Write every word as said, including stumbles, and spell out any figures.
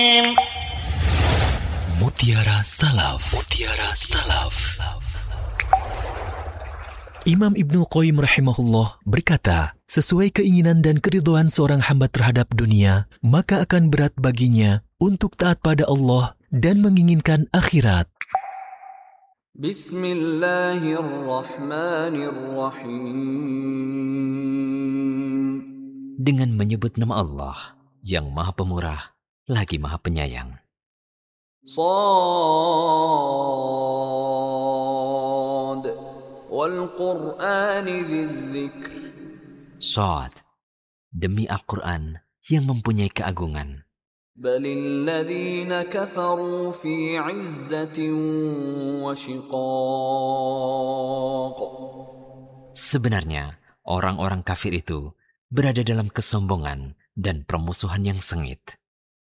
Mutiara Salaf. Mutiara Salaf. Imam Ibnu Qayyim rahimahullah berkata, sesuai keinginan dan keridhaan seorang hamba terhadap dunia, maka akan berat baginya untuk taat pada Allah dan menginginkan akhirat. Bismillahirrahmanirrahim. Dengan menyebut nama Allah yang Maha Pemurah lagi Maha Penyayang. Shad wal Qur'ani dzikr. Shad, demi Al-Quran yang mempunyai keagungan. Balil ladzina kafaru fi 'izzatin wa shiqaq. Sebenarnya orang-orang kafir itu berada dalam kesombongan dan permusuhan yang sengit.